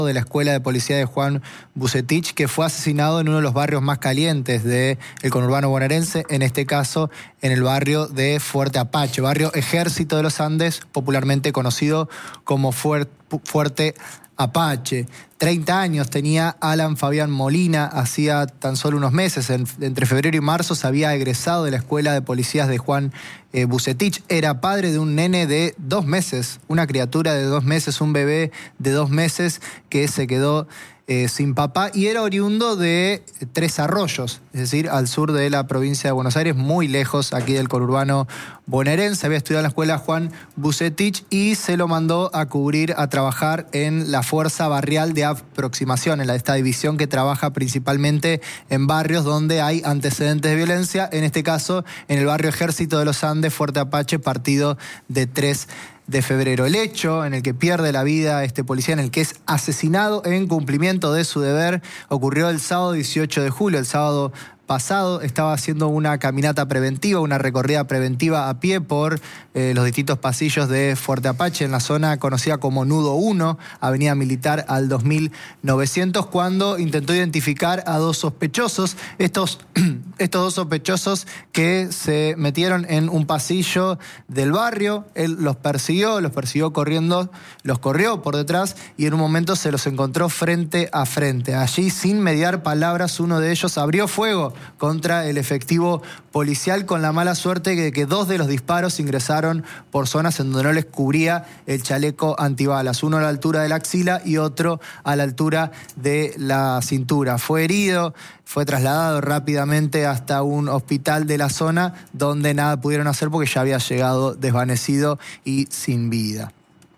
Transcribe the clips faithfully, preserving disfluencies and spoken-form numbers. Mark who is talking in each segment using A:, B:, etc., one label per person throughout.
A: de la Escuela de Policía de Juan Bucetich, que fue asesinado en uno de los barrios más calientes del conurbano bonaerense, en este caso en el barrio de Fuerte Apache, barrio Ejército de los Andes, popularmente conocido como Fuerte Apache. treinta años tenía Alan Fabián Molina, hacía tan solo unos meses, en, entre febrero y marzo, se había egresado de la Escuela de Policías de Juan eh, Bucetich. Era padre de un nene de dos meses, una criatura de dos meses, un bebé de dos meses que se quedó eh, sin papá, y era oriundo de Tres Arroyos, es decir, al sur de la provincia de Buenos Aires, muy lejos aquí del conurbano bonaerense. Había estudiado en la Escuela Juan Bucetich y se lo mandó a cubrir, a trabajar en la Fuerza Barrial de Aproximación, en la, esta división que trabaja principalmente en barrios donde hay antecedentes de violencia, en este caso en el barrio Ejército de los Andes, Fuerte Apache, partido de tres de febrero. El hecho en el que pierde la vida este policía, en el que es asesinado en cumplimiento de su deber, ocurrió el sábado dieciocho de julio, el sábado pasado. Estaba haciendo una caminata preventiva, una recorrida preventiva a pie por eh, los distintos pasillos de Fuerte Apache, en la zona conocida como Nudo uno, Avenida Militar al dos mil novecientos, cuando intentó identificar a dos sospechosos. Estos, estos dos sospechosos que se metieron en un pasillo del barrio. Él los persiguió, los persiguió corriendo, los corrió por detrás y en un momento se los encontró frente a frente. Allí, sin mediar palabras, uno de ellos abrió fuego contra el efectivo policial, con la mala suerte de que dos de los disparos ingresaron por zonas en donde no les cubría el chaleco antibalas, uno a la altura de la axila y otro a la altura de la cintura. Fue herido, fue trasladado rápidamente hasta un hospital de la zona, donde nada pudieron hacer porque ya había llegado desvanecido y sin vida.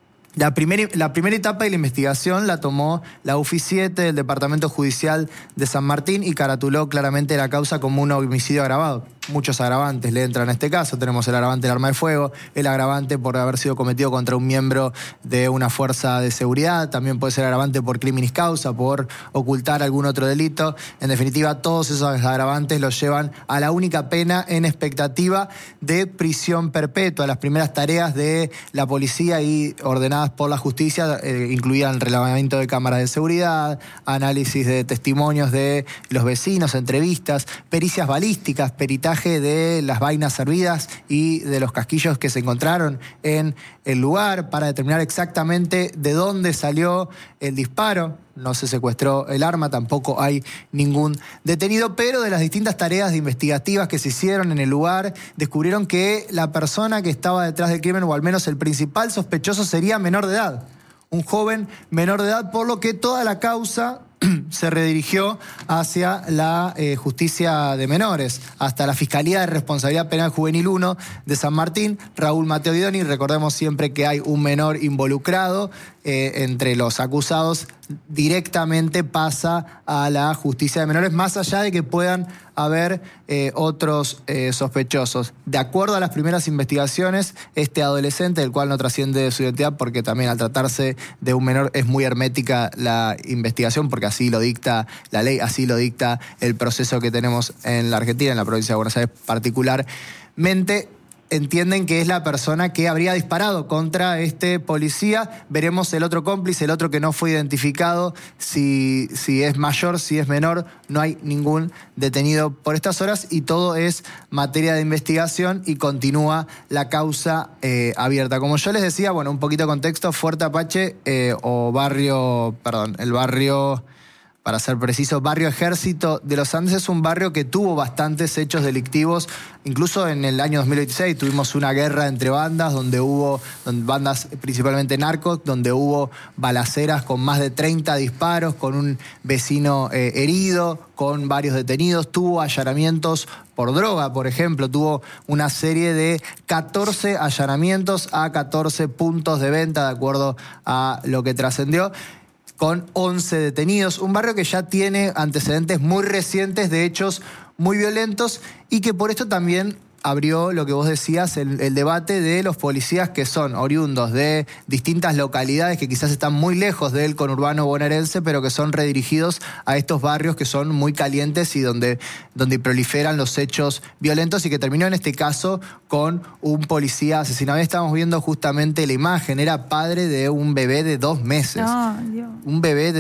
A: La primera, la primera etapa de la investigación la tomó la U F I siete del Departamento Judicial de San Martín y caratuló claramente la causa como un homicidio agravado. Muchos agravantes le entran a este caso. Tenemos el agravante del arma de fuego, el agravante por haber sido cometido contra un miembro de una fuerza de seguridad, también puede ser agravante por criminis causa, por ocultar algún otro delito. En definitiva, todos esos agravantes los llevan a la única pena en expectativa de prisión perpetua. Las primeras tareas de la policía y ordenadas por la justicia eh, incluían relevamiento de cámaras de seguridad, análisis de testimonios de los vecinos, entrevistas, pericias balísticas, peritajes de las vainas servidas y de los casquillos que se encontraron en el lugar para determinar exactamente de dónde salió el disparo. No se secuestró el arma, tampoco hay ningún detenido, pero de las distintas tareas investigativas que se hicieron en el lugar, descubrieron que la persona que estaba detrás del crimen, o al menos el principal sospechoso, sería menor de edad. Un joven menor de edad, por lo que toda la causa se redirigió hacia la eh, justicia de menores, hasta la Fiscalía de Responsabilidad Penal Juvenil uno de San Martín, Raúl Mateo Guidoni. Recordemos siempre que hay un menor involucrado eh, entre los acusados, directamente pasa a la justicia de menores, más allá de que puedan haber eh, otros eh, sospechosos. De acuerdo a las primeras investigaciones, este adolescente, del cual no trasciende de su identidad, porque también al tratarse de un menor es muy hermética la investigación, porque así lo dicta la ley, así lo dicta el proceso que tenemos en la Argentina, en la provincia de Buenos Aires particularmente, entienden que es la persona que habría disparado contra este policía. Veremos el otro cómplice, el otro que no fue identificado, si, si es mayor, si es menor. No hay ningún detenido por estas horas y todo es materia de investigación y continúa la causa eh, abierta. Como yo les decía, bueno, un poquito de contexto, Fuerte Apache eh, o barrio, perdón, el barrio... Para ser preciso, barrio Ejército de los Andes es un barrio que tuvo bastantes hechos delictivos. Incluso en el año dos mil veintiséis tuvimos una guerra entre bandas, donde hubo donde bandas principalmente narcos, donde hubo balaceras con más de treinta disparos, con un vecino eh, herido, con varios detenidos. Tuvo allanamientos por droga, por ejemplo. Tuvo una serie de catorce allanamientos a catorce puntos de venta, de acuerdo a lo que trascendió, con once detenidos. Un barrio que ya tiene antecedentes muy recientes de hechos muy violentos y que por esto también abrió lo que vos decías, el, el debate de los policías que son oriundos de distintas localidades que quizás están muy lejos del conurbano bonaerense, pero que son redirigidos a estos barrios que son muy calientes y donde, donde proliferan los hechos violentos, y que terminó en este caso con un policía asesinado. Estamos viendo justamente la imagen, era padre de un bebé de dos meses.
B: No, Dios.
A: Un bebé de